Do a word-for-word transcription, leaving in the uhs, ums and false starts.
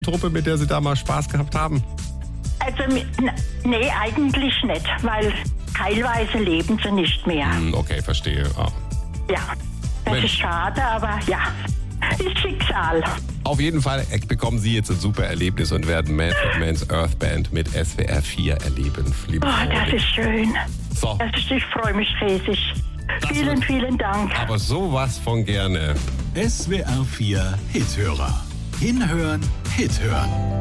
Truppe, mit der Sie da mal Spaß gehabt haben? Also, n- nee, eigentlich nicht, weil teilweise leben sie nicht mehr. Hm, okay, verstehe. Ah. Ja, das Mensch. ist schade, aber ja, ist Schicksal. Auf jeden Fall bekommen Sie jetzt ein super Erlebnis und werden Man for Man's Earth Band mit S W R vier erleben. Liebe Oh, Frau das Dick. ist schön. So, Das ist, ich freue mich riesig. Das Vielen, wird- vielen Dank. aber sowas von gerne. S W R vier Hithörer. Hinhören, Hithören.